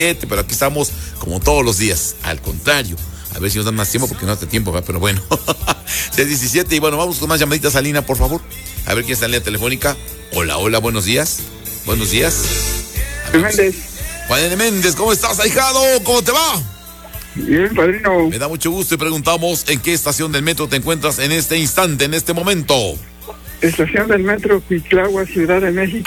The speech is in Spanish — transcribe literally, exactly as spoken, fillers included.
Pero aquí estamos como todos los días. Al contrario, a ver si nos dan más tiempo porque no hace tiempo, ¿verdad? Pero bueno. seis diecisiete y bueno, vamos con más llamaditas a línea, por favor. A ver quién está en línea telefónica. Hola, hola, buenos días. Buenos días. Juan Méndez. Juan N. Méndez, ¿cómo estás, ahijado? ¿Cómo te va? Bien, padrino. Me da mucho gusto y preguntamos en qué estación del metro te encuentras en este instante, en este momento. Estación del metro Cuitlagua, Ciudad de México.